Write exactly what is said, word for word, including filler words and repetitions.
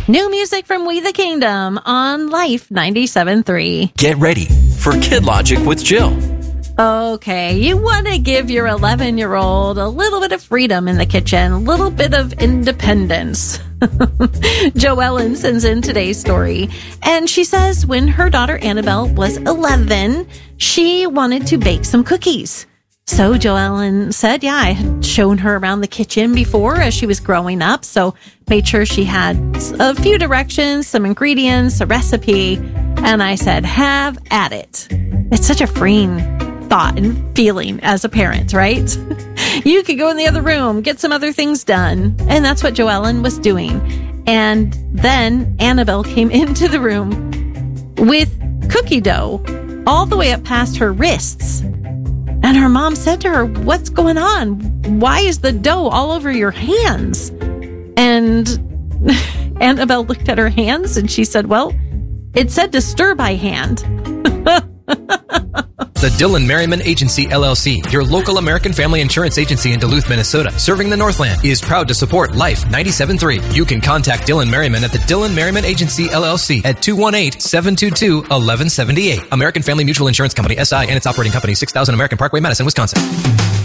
New music from We the Kingdom on Life ninety-seven point three. Get ready for Kid Logic with Jill. Okay, you want to give your eleven-year-old a little bit of freedom in the kitchen, a little bit of independence. Joellen sends in today's story, and she says when her daughter Annabelle was eleven, she wanted to bake some cookies. So Joellen said, yeah, I had shown her around the kitchen before as she was growing up, so made sure she had a few directions, some ingredients, a recipe, and I said, have at it. It's such a freeing thought and feeling as a parent, right? You could go in the other room, get some other things done, and that's what Joellen was doing. And then Annabelle came into the room with cookie dough all the way up past her wrists. And her mom said to her, what's going on? Why is the dough all over your hands? And Annabelle looked at her hands and she said, well, it said to stir by hand. The Dylan Merriman Agency, L L C, your local American family insurance agency in Duluth, Minnesota, serving the Northland, is proud to support Life ninety-seven point three. You can contact Dylan Merriman at the Dylan Merriman Agency, L L C at two one eight, seven two two, one one seven eight. American Family Mutual Insurance Company, S I, and its operating company, six thousand American Parkway, Madison, Wisconsin.